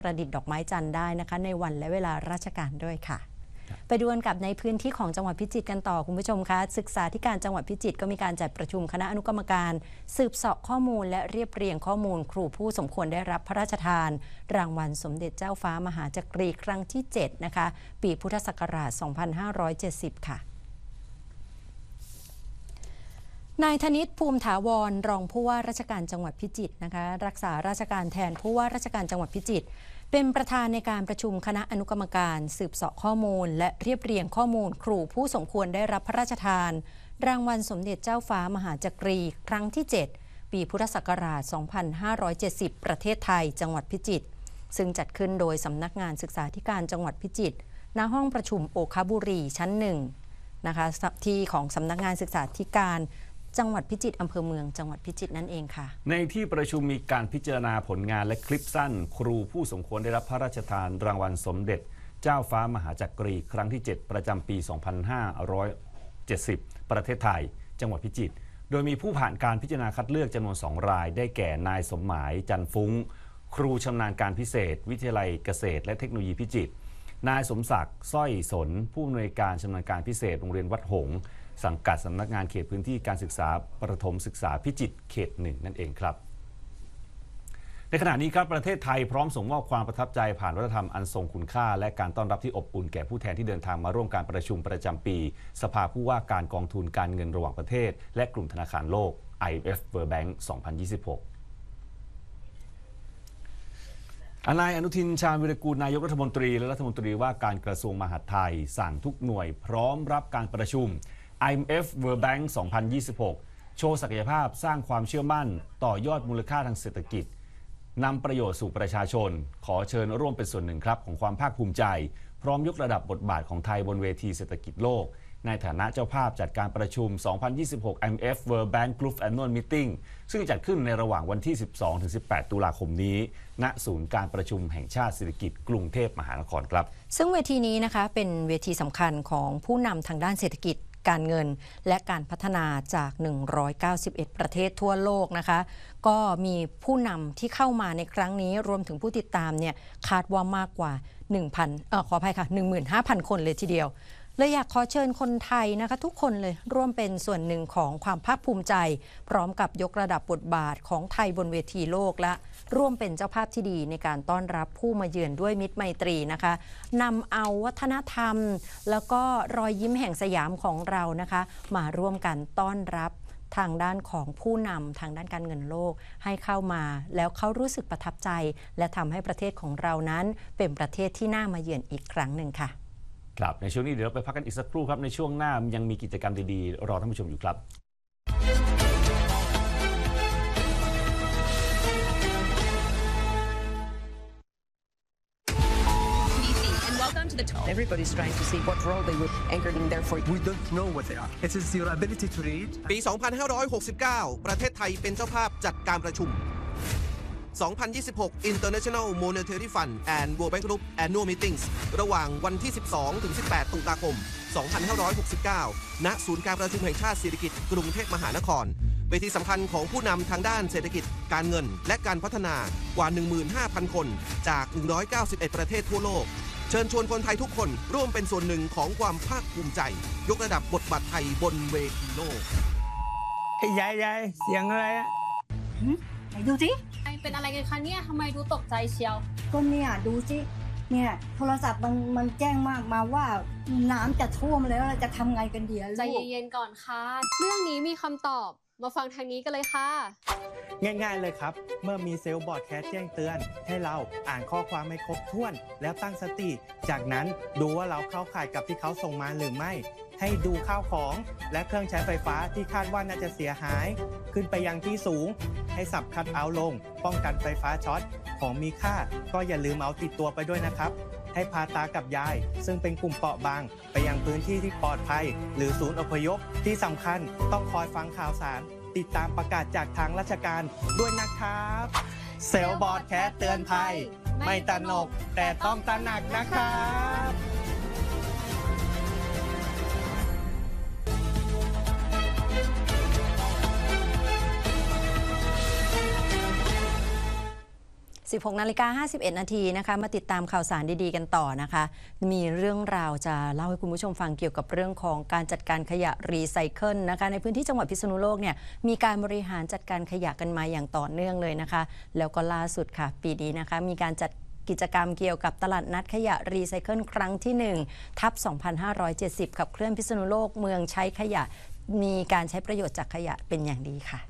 ประดิษฐ์ดอกไม้จันทร์ได้นะคะในวันและเวลาราชการด้วยค่ะไปดูกันกับในพื้นที่ของจังหวัดพิจิตรกันต่อคุณผู้ชมคะศึกษาธิการจังหวัดพิจิตรก็มีการจัดประชุมคณะอนุกรรมการสืบเสาะข้อมูลและเรียบเรียงข้อมูลครูผู้สมควรได้รับพระราชทานรางวัลสมเด็จเจ้าฟ้ามหาจักรีครั้งที่7นะคะปีพุทธศักราช 2570 ค่ะนายธนิตภูมิถาวรรองผู้ว่าราชการจังหวัดพิจิตรนะคะรักษาราชการแทนผู้ว่าราชการจังหวัดพิจิตรเป็นประธานในการประชุมคณะอนุกรรมการสืบเสาะข้อมูลและเรียบเรียงข้อมูลครูผู้สมควรได้รับพระราชทานรางวัลสมเด็จเจ้าฟ้ามหาจักรีครั้งที่7ปีพุทธศักราช 2570 ประเทศไทยจังหวัดพิจิตรซึ่งจัดขึ้นโดยสำนักงานศึกษาธิการจังหวัดพิจิตรณห้องประชุมโอคบุรีชั้น1นะคะที่ของสำนักงานศึกษาธิการจังหวัดพิจิตรอำเภอเมืองจังหวัดพิจิตรนั่นเองค่ะในที่ประชุมมีการพิจารณาผลงานและคลิปสั้นครูผู้สมควรได้รับพระราชทานรางวัลสมเด็จเจ้าฟ้ามหาจักรีครั้งที่7ประจำปี 2570 ประเทศไทยจังหวัดพิจิตรโดยมีผู้ผ่านการพิจารณาคัดเลือกจำนวน2รายได้แก่นายสมหมายจันฟุ้งครูชำนาญการพิเศษวิทยาลัยเกษตรและเทคโนโลยีพิจิตรนายสมศักดิ์สร้อยสนผู้อำนวยการชำนาญการพิเศษโรงเรียนวัดหงส์สังกัดสำนักงานเขตพื้นที่การศึกษาประถมศึกษาพิจิตรเขต1นั่นเองครับในขณะนี้ครับประเทศไทยพร้อมส่งมอบความประทับใจผ่านวัฒนธรรมอันทรงคุณค่าและการต้อนรับที่อบอุ่นแก่ผู้แทนที่เดินทางมาร่วมการประชุมประจำปีสภาผู้ว่าการกองทุนการเงินระหว่างประเทศและกลุ่มธนาคารโลก IMF World Bank 2026นายอนุทินชาญวิรากูลนายกรัฐมนตรีและรัฐมนตรีว่าการกระทรวงมหาดไทยสั่งทุกหน่วยพร้อมรับการประชุม IMF World Bank 2026 โชว์ศักยภาพสร้างความเชื่อมั่นต่อยอดมูลค่าทางเศรษฐกิจนำประโยชน์สู่ประชาชนขอเชิญร่วมเป็นส่วนหนึ่งครับของความภาคภูมิใจพร้อมยกระดับบทบาทของไทยบนเวทีเศรษฐกิจโลกในฐานะเจ้าภาพจัดการประชุม 2026 IMF World Bank Group Annual Meeting ซึ่งจัดขึ้นในระหว่างวันที่ 12-18 ตุลาคมนี้ณศูนย์การประชุมแห่งชาติเศรษฐกิจกรุงเทพมหานครครับซึ่งเวทีนี้นะคะเป็นเวทีสำคัญของผู้นำทางด้านเศรษฐกิจการเงินและการพัฒนาจาก 191 ประเทศทั่วโลกนะคะก็มีผู้นำที่เข้ามาในครั้งนี้รวมถึงผู้ติดตามเนี่ยคาดว่ามากกว่า 15,000 คนเลยทีเดียวเลยอยากขอเชิญคนไทยนะคะทุกคนเลยร่วมเป็นส่วนหนึ่งของความภาคภูมิใจพร้อมกับยกระดับบทบาทของไทยบนเวทีโลกและร่วมเป็นเจ้าภาพที่ดีในการต้อนรับผู้มาเยือนด้วยมิตรไมตรีนะคะนำเอาวัฒนธรรมแล้วก็รอยยิ้มแห่งสยามของเรานะคะมาร่วมกันต้อนรับทางด้านของผู้นำทางด้านการเงินโลกให้เข้ามาแล้วเขารู้สึกประทับใจและทำให้ประเทศของเรานั้นเป็นประเทศที่น่ามาเยือนอีกครั้งหนึ่งค่ะครับในช่วงนี้เดี๋ยวเราไปพักกันอีกสักครู่ครับในช่วงหน้ายังมีกิจกรรมดีๆรอท่านผู้ชมอยู่ครับ Everybody's trying to see what role they were anchored in there for. We don't know what they are. It is your ability to read. ปี 2569 ประเทศไทยเป็นเจ้าภาพจัดการประชุม 2026 International Monetary Fund and World Bank Group Annual Meetings ระหว่างวันที่ 12-18 ตุลาคม 2569 ณ ศูนย์การประชุมแห่งชาติเศรษฐกิจกรุงเทพมหานครเวทีสำคัญของผู้นำทางด้านเศรษฐกิจการเงินและการพัฒนากว่า 15,000 คนจาก 191 ประเทศทั่วโลกเชิญชวนคนไทยทุกคนร่วมเป็นส่วนหนึ่งของความภาคภูมิใจยกระดับบทบาทไทยบนเวทีโลกยายเสียงอะไรอะไหนดูสิเป็นอะไรกันคะเนี่ยทำไมดูตกใจเชียวก็เนี่ยดูสิเนี่ยโทรศัพท์มันแจ้งมาว่าน้ำจะท่วมแล้วเราจะทำไงกันดีใจเย็นๆก่อนค่ะเรื่องนี้มีคำตอบมาฟังทางนี้กันเลยค่ะง่ายๆเลยครับเมื่อมีเซลล์บอร์ดแคสแจ้งเตือนให้เราอ่านข้อความให้ครบถ้วนแล้วตั้งสติจากนั้นดูว่าเราเข้าข่ายกับที่เขาส่งมาหรือไม่ให้ดูข้าวของและเครื่องใช้ไฟฟ้าที่คาดว่าน่าจะเสียหายขึ้นไปยังที่สูงให้สับคัทเอาท์ลงป้องกันไฟฟ้าช็อตของมีค่าก็อย่าลืมเอาติดตัวไปด้วยนะครับให้พาตากับยายซึ่งเป็นกลุ่มเปราะบางไปยังพื้นที่ที่ปลอดภัยหรือศูนย์อพยพที่สำคัญต้องคอยฟังข่าวสารติดตามประกาศจากทางราชการด้วยนะครับเซลล์บอร์ดแคสเตือนภัยไม่ตระหนกแต่ต้องตระหนักนะครับ 16:51 นาทีนะคะมาติดตามข่าวสารดีๆกันต่อนะคะมีเรื่องราวจะเล่าให้คุณผู้ชมฟังเกี่ยวกับเรื่องของการจัดการขยะรีไซเคิลนะคะในพื้นที่จังหวัดพิษณุโลกเนี่ยมีการบริหารจัดการขยะกันมาอย่างต่อเนื่องเลยนะคะแล้วก็ล่าสุดค่ะปีนี้นะคะมีการจัดกิจกรรมเกี่ยวกับตลาดนัดขยะรีไซเคิลครั้งที่1/2570ขับเคลื่อนพิษณุโลกเมืองใช้ขยะมีการใช้ประโยชน์จากขยะเป็นอย่างดีค่ะ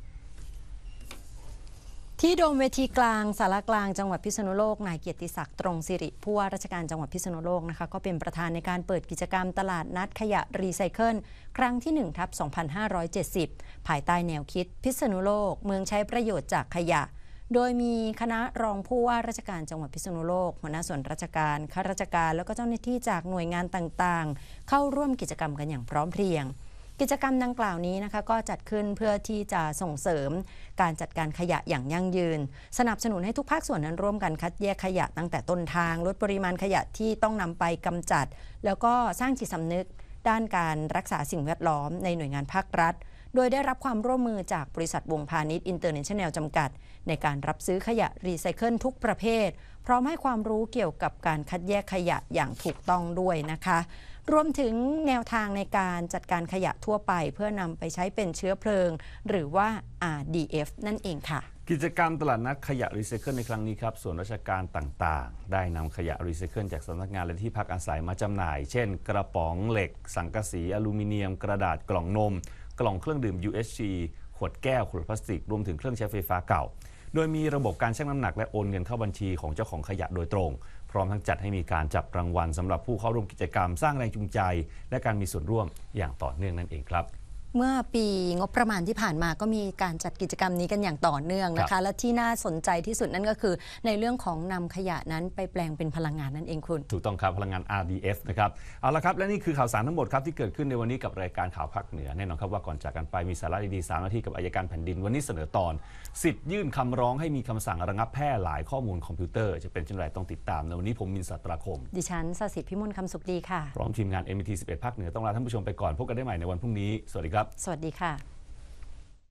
ที่โดมเวทีกลางสารกลางจังหวัดพิษณุโลกนายเกียรติศักดิ์ตรงสิริผู้ว่าราชการจังหวัดพิษณุโลกนะคะก็เป็นประธานในการเปิดกิจกรรมตลาดนัดขยะรีไซเคิลครั้งที่1/2570ภายใต้แนวคิดพิษณุโลกเมืองใช้ประโยชน์จากขยะโดยมีคณะรองผู้ว่าราชการจังหวัดพิษณุโลกหัวหน้าส่วนราชการข้าราชการแล้วก็เจ้าหน้าที่จากหน่วยงานต่างๆเข้าร่วมกิจกรรมกันอย่างพร้อมเพรียงกิจกรรมดังกล่าวนี้นะคะก็จัดขึ้นเพื่อที่จะส่งเสริมการจัดการขยะอย่างยั่งยืนสนับสนุนให้ทุกภาคส่วนนั้นร่วมกันคัดแยกขยะตั้งแต่ต้นทางลดปริมาณขยะที่ต้องนำไปกำจัดแล้วก็สร้างจิตสำนึกด้านการรักษาสิ่งแวดล้อมในหน่วยงานภาครัฐโดยได้รับความร่วมมือจากบริษัทวงพาณิชย์อินเตอร์เนชั่นแนลจำกัดในการรับซื้อขยะรีไซเคิลทุกประเภทพร้อมให้ความรู้เกี่ยวกับการคัดแยกขยะอย่างถูกต้องด้วยนะคะรวมถึงแนวทางในการจัดการขยะทั่วไปเพื่อนำไปใช้เป็นเชื้อเพลิงหรือว่า RDF นั่นเองค่ะกิจกรรมตลาดนัดขยะรีไซเคิลในครั้งนี้ครับส่วนราชการต่างๆได้นำขยะรีไซเคิลจากสำนักงานและที่พักอาศัยมาจำหน่ายเช่นกระป๋องเหล็กสังกะสีอลูมิเนียมกระดาษกล่องนมกล่องเครื่องดื่ม UHT ขวดแก้วขวดพลาสติกรวมถึงเครื่องใช้ไฟฟ้าเก่าโดยมีระบบการชั่งน้ำหนักและโอนเงินเข้าบัญชีของเจ้าของขยะโดยตรงพร้อมทั้งจัดให้มีการจับรางวัลสำหรับผู้เข้าร่วมกิจกรรมสร้างแรงจูงใจและการมีส่วนร่วมอย่างต่อเนื่องนั่นเองครับเมื่อปีงบประมาณที่ผ่านมาก็มีการจัดกิจกรรมนี้กันอย่างต่อเนื่องนะคะและที่น่าสนใจที่สุดนั่นก็คือในเรื่องของนำขยะนั้นไปแปลงเป็นพลังงานนั่นเองคุณถูกต้องครับพลังงาน RDF นะครับเอาละครับและนี่คือข่าวสารทั้งหมดครับที่เกิดขึ้นในวันนี้กับรายการข่าวภาคเหนือแน่นอนครับว่าก่อนจากกันไปมีสาระดีๆ3 นาทีกับอัยการแผ่นดินวันนี้เสนอตอนสิทธิ์ยื่นคำร้องให้มีคำสั่งระงับแพร่หลายข้อมูลคอมพิวเตอร์จะเป็นเช่นไรต้องติดตามในวันนี้ผมมินสัตราคมดิฉันสศิษฐ์พิมลคำสุขดีค่ะพร้อมทีมงาน MT 11 ภาคเหนือต้องลาท่านผู้ชมไปก่อนพบกันได้ใหม่ในวันพรุ่งนี้สวัสดีครับสวัสดีค่ะ